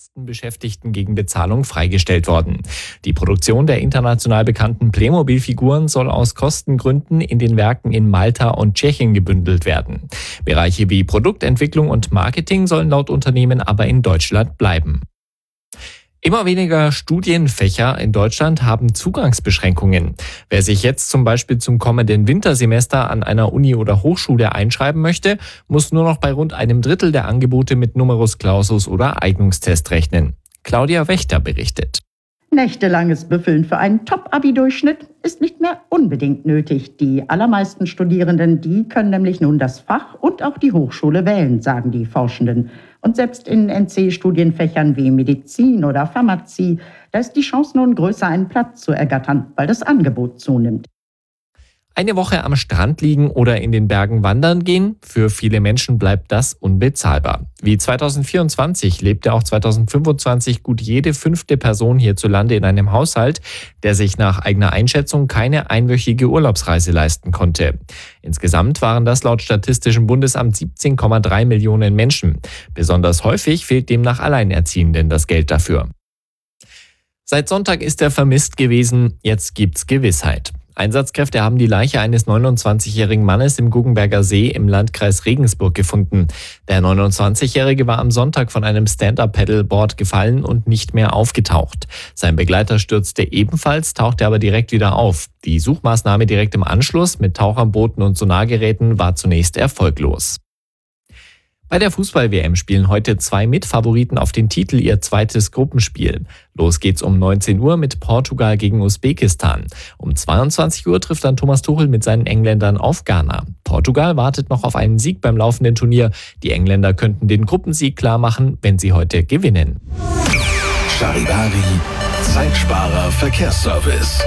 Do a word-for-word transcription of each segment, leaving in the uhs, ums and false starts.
letzten Beschäftigten gegen Bezahlung freigestellt worden. Die Produktion der international bekannten Playmobil-Figuren soll aus Kostengründen in den Werken in Malta und Tschechien gebündelt werden. Bereiche wie Produktentwicklung und Marketing sollen laut Unternehmen aber in Deutschland bleiben. Immer weniger Studienfächer in Deutschland haben Zugangsbeschränkungen. Wer sich jetzt zum Beispiel zum kommenden Wintersemester an einer Uni oder Hochschule einschreiben möchte, muss nur noch bei rund einem Drittel der Angebote mit Numerus Clausus oder Eignungstest rechnen. Claudia Wächter berichtet. Nächtelanges Büffeln für einen Top-Abi-Durchschnitt ist nicht mehr unbedingt nötig. Die allermeisten Studierenden, die können nämlich nun das Fach und auch die Hochschule wählen, sagen die Forschenden. Und selbst in N C-Studienfächern wie Medizin oder Pharmazie, da ist die Chance nun größer, einen Platz zu ergattern, weil das Angebot zunimmt. Eine Woche am Strand liegen oder in den Bergen wandern gehen, für viele Menschen bleibt das unbezahlbar. Wie zweitausendvierundzwanzig lebte auch zweitausendfünfundzwanzig gut jede fünfte Person hierzulande in einem Haushalt, der sich nach eigener Einschätzung keine einwöchige Urlaubsreise leisten konnte. Insgesamt waren das laut Statistischem Bundesamt siebzehn Komma drei Millionen Menschen. Besonders häufig fehlt demnach Alleinerziehenden das Geld dafür. Seit Sonntag ist er vermisst gewesen, jetzt gibt's Gewissheit. Einsatzkräfte haben die Leiche eines neunundzwanzigjährigen Mannes im Guggenberger See im Landkreis Regensburg gefunden. Der neunundzwanzigjährige war am Sonntag von einem Stand-Up-Paddleboard gefallen und nicht mehr aufgetaucht. Sein Begleiter stürzte ebenfalls, tauchte aber direkt wieder auf. Die Suchmaßnahme direkt im Anschluss mit Taucherbooten und Sonargeräten war zunächst erfolglos. Bei der Fußball-W M spielen heute zwei Mitfavoriten auf den Titel ihr zweites Gruppenspiel. Los geht's um neunzehn Uhr mit Portugal gegen Usbekistan. Um zweiundzwanzig Uhr trifft dann Thomas Tuchel mit seinen Engländern auf Ghana. Portugal wartet noch auf einen Sieg beim laufenden Turnier. Die Engländer könnten den Gruppensieg klar machen, wenn sie heute gewinnen. Charivari, Zeitsparer Verkehrsservice.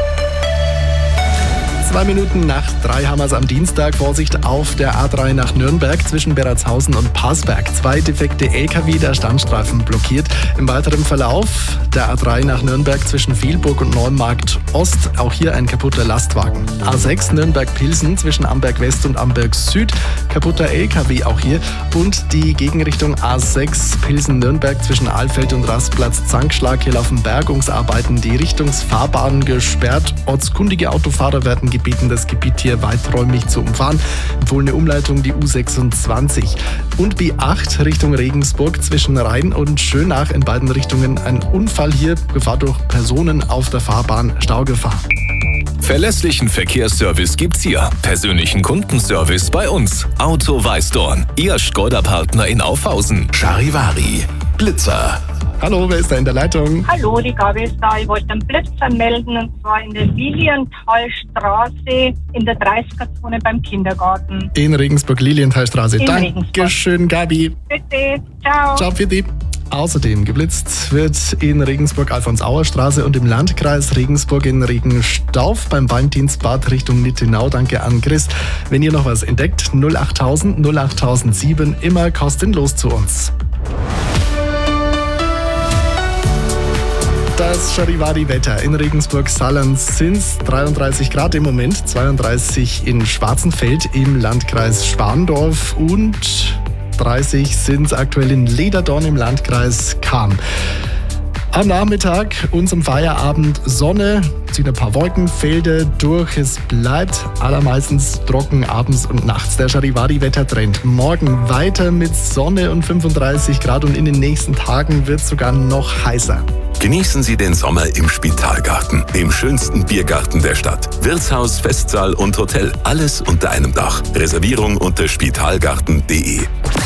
Zwei Minuten nach drei haben wir es am Dienstag. Vorsicht auf der A drei nach Nürnberg zwischen Beratshausen und Passberg. Zwei defekte L K W, der Standstreifen blockiert. Im weiteren Verlauf der A drei nach Nürnberg zwischen Vielburg und Neumarkt Ost. Auch hier ein kaputter Lastwagen. A sechs Nürnberg-Pilsen zwischen Amberg West und Amberg Süd. Kaputter L K W auch hier. Und die Gegenrichtung A sechs Pilsen-Nürnberg zwischen Alfeld und Rastplatz Zankschlag. Hier laufen Bergungsarbeiten. Die Richtungsfahrbahn gesperrt. Ortskundige Autofahrer werden gebeten, das Gebiet hier weiträumig zu umfahren. Empfohlene Umleitung die U sechsundzwanzig. Und B acht Richtung Regensburg zwischen Rhein und Schönach in beiden Richtungen ein Unfall hier. Gefahr durch Personen auf der Fahrbahn, Staugefahr. Verlässlichen Verkehrsservice gibt's hier. Persönlichen Kundenservice bei uns. Auto Weißdorn. Ihr Skoda-Partner in Aufhausen. Charivari. Blitzer. Hallo, wer ist da in der Leitung? Hallo, die Gabi ist da. Ich wollte einen Blitzer melden, und zwar in der Lilienthalstraße in der dreißiger-Zone beim Kindergarten. In Regensburg, Lilienthalstraße. In Dankeschön, Gabi. Bitte, ciao. Ciao, für die. Außerdem geblitzt wird in Regensburg Alfons-Auer-Straße und im Landkreis Regensburg in Regenstauf beim Valentinsbad Richtung Nittenau. Danke an Chris. Wenn ihr noch was entdeckt, null achttausend, null achttausendsieben, immer kostenlos zu uns. Das Charivari-Wetter in Regensburg-Salans sind es dreiunddreißig Grad im Moment, zweiunddreißig in Schwarzenfeld im Landkreis Schwandorf und dreißig sind es aktuell in Lederdorn im Landkreis Cham. Am Nachmittag und zum Feierabend Sonne, ziehen ein paar Wolkenfelder durch. Es bleibt allermeistens trocken abends und nachts. Der Charivari-Wettertrend. Morgen weiter mit Sonne und fünfunddreißig Grad und in den nächsten Tagen wird es sogar noch heißer. Genießen Sie den Sommer im Spitalgarten, dem schönsten Biergarten der Stadt. Wirtshaus, Festsaal und Hotel, alles unter einem Dach. Reservierung unter spitalgarten punkt de.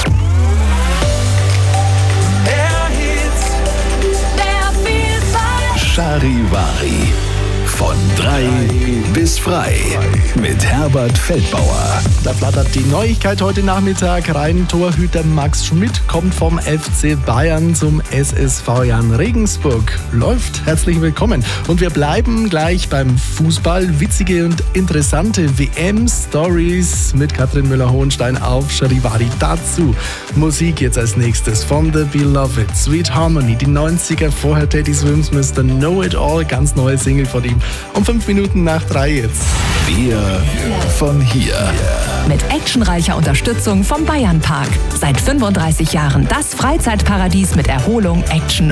Charivari. Von drei bis frei mit Herbert Feldbauer. Da flattert die Neuigkeit heute Nachmittag rein. Torhüter Max Schmidt kommt vom F C Bayern zum S S V Jan Regensburg. Läuft. Herzlich willkommen. Und wir bleiben gleich beim Fußball. Witzige und interessante W M-Stories mit Katrin Müller-Hohenstein auf Charivari. Dazu Musik jetzt als nächstes von The Beloved. Sweet Harmony, die neunziger, vorher Teddy Swims Mister Know It All, ganz neue Single von ihm. Um fünf Minuten nach drei jetzt. Wir von hier. Mit actionreicher Unterstützung vom Bayern Park. Seit fünfunddreißig Jahren das Freizeitparadies mit Erholung, Action